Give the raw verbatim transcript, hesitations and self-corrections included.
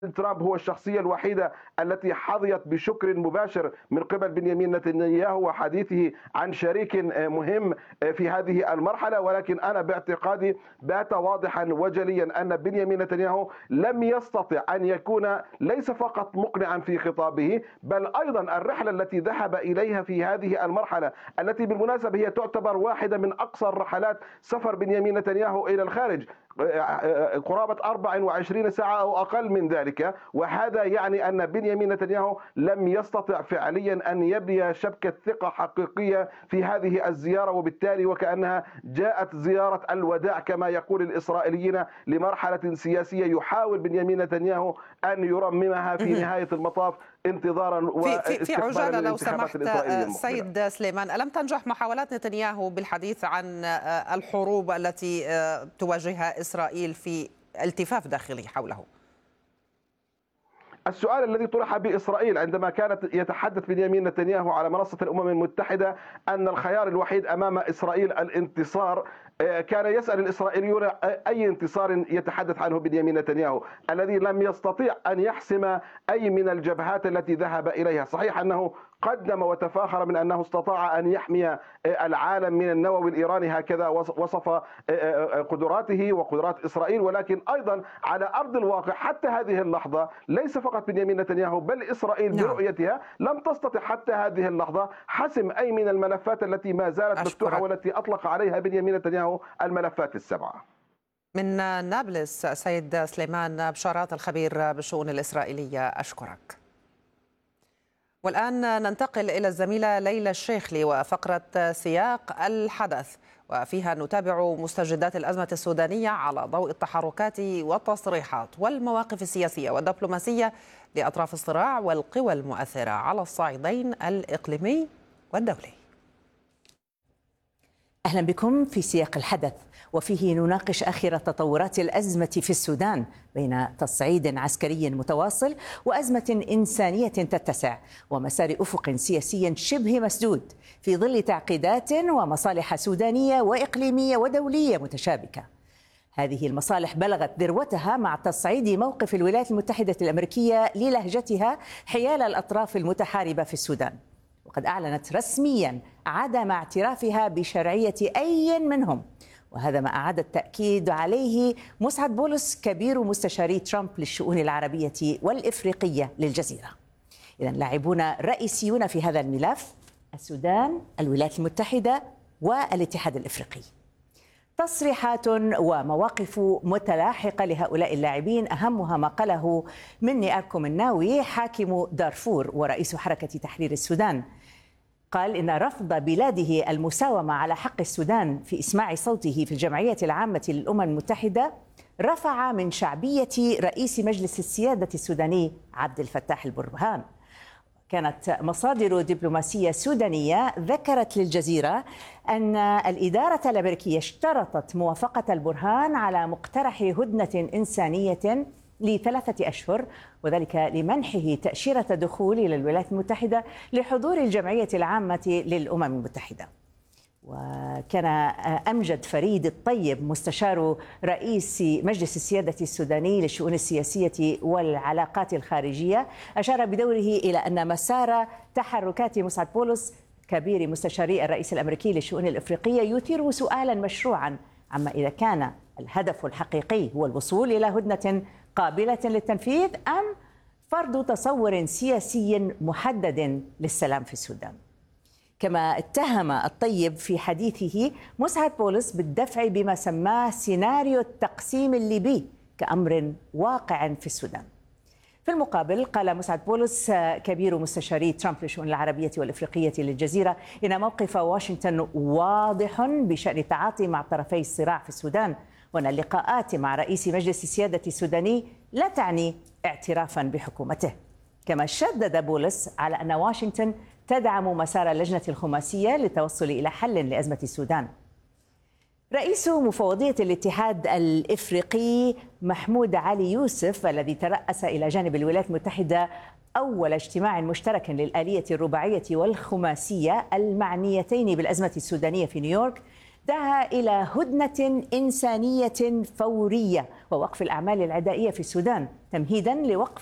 ترامب هو الشخصية الوحيدة التي حظيت بشكر مباشر من قبل بنيامين نتنياهو وحديثه عن شريك مهم في هذه المرحلة، ولكن أنا باعتقادي بات واضحا وجليا أن بنيامين نتنياهو لم يستطع أن يكون ليس فقط مقنعا في خطابه، بل أيضا الرحلة التي ذهب إليها في هذه المرحلة التي بالمناسبة هي تعتبر واحدة من أقصر رحلات سفر بنيامين نتنياهو إلى الخارج، قرابة أربع وعشرين ساعة أو أقل من ذلك، وهذا يعني أن بنيامين نتنياهو لم يستطع فعليا أن يبني شبكة ثقة حقيقية في هذه الزيارة، وبالتالي وكأنها جاءت زيارة الوداع كما يقول الإسرائيليين لمرحلة سياسية يحاول بنيامين نتنياهو أن يرممها في نهاية المطاف انتظارا واستقبالا في عجالة لو سمحت الإسرائيلية. سيد سليمان، ألم تنجح محاولات نتنياهو بالحديث عن الحروب التي تواجهها إسرائيل في التفاف داخلي حوله؟ السؤال الذي طرح بإسرائيل عندما كانت يتحدث بنيامين نتنياهو على منصة الأمم المتحدة أن الخيار الوحيد أمام إسرائيل الانتصار، كان يسأل الإسرائيليون أي انتصار يتحدث عنه بنيامين نتنياهو الذي لم يستطيع أن يحسم أي من الجبهات التي ذهب إليها. صحيح أنه قدم وتفاخر من أنه استطاع أن يحمي العالم من النووي الإيراني، هكذا وصف قدراته وقدرات إسرائيل، ولكن أيضا على أرض الواقع حتى هذه اللحظة ليس فقط بنيامين نتنياهو بل إسرائيل نعم. برؤيتها لم تستطع حتى هذه اللحظة حسم أي من الملفات التي ما زالت مفتوحة والتي أطلق عليها بنيامين نتنياهو الملفات السبعة. من نابلس سيد سليمان بشارات الخبير بالشؤون الإسرائيلية، أشكرك. والآن ننتقل إلى الزميلة ليلى الشيخلي وفقرة سياق الحدث، وفيها نتابع مستجدات الأزمة السودانية على ضوء التحركات والتصريحات والمواقف السياسية والدبلوماسية لأطراف الصراع والقوى المؤثرة على الصعيدين الإقليمي والدولي. أهلا بكم في سياق الحدث، وفيه نناقش آخر تطورات الأزمة في السودان بين تصعيد عسكري متواصل وأزمة إنسانية تتسع ومسار أفق سياسي شبه مسدود في ظل تعقيدات ومصالح سودانية وإقليمية ودولية متشابكة. هذه المصالح بلغت ذروتها مع تصعيد موقف الولايات المتحدة الأمريكية للهجتها حيال الأطراف المتحاربة في السودان، وقد أعلنت رسميا عدم اعترافها بشرعية أي منهم، وهذا ما أعاد التأكيد عليه مسعد بولس كبير مستشاري ترامب للشؤون العربية والإفريقية للجزيرة. إذن لاعبون رئيسيون في هذا الملف: السودان، الولايات المتحدة، والاتحاد الإفريقي. تصريحات ومواقف متلاحقة لهؤلاء اللاعبين، أهمها ما قاله مني أركم الناوي حاكم دارفور ورئيس حركة تحرير السودان. قال إن رفض بلاده المساومة على حق السودان في إسماع صوته في الجمعية العامة للأمم المتحدة رفع من شعبية رئيس مجلس السيادة السوداني عبد الفتاح البرهان. كانت مصادر دبلوماسية سودانية ذكرت للجزيرة أن الإدارة الأمريكية اشترطت موافقة البرهان على مقترح هدنة إنسانية لثلاثة أشهر، وذلك لمنحه تأشيرة دخول إلى الولايات المتحدة لحضور الجمعية العامة للأمم المتحدة. وكان أمجد فريد الطيب مستشار رئيس مجلس السيادة السوداني للشؤون السياسية والعلاقات الخارجية أشار بدوره إلى أن مسار تحركات مسعد بولس كبير مستشاري الرئيس الأمريكي للشؤون الإفريقية يثير سؤالا مشروعا عما إذا كان الهدف الحقيقي هو الوصول إلى هدنة قابلة للتنفيذ أم فرض تصور سياسي محدد للسلام في السودان. كما اتهم الطيب في حديثه مسعد بولس بالدفع بما سماه سيناريو التقسيم الليبي كأمر واقع في السودان. في المقابل قال مسعد بولس كبير مستشاري ترامب للشؤون العربية والإفريقية للجزيرة إن موقف واشنطن واضح بشأن التعاطي مع طرفي الصراع في السودان، وأن اللقاءات مع رئيس مجلس السيادة السوداني لا تعني اعترافا بحكومته. كما شدد بولس على أن واشنطن تدعم مسار اللجنة الخماسية للتوصل إلى حل لأزمة السودان. رئيس مفوضية الاتحاد الإفريقي محمود علي يوسف الذي ترأس إلى جانب الولايات المتحدة أول اجتماع مشترك للآلية الرباعية والخماسية المعنيتين بالأزمة السودانية في نيويورك دعا إلى هدنة إنسانية فورية ووقف الأعمال العدائية في السودان، تمهيدا لوقف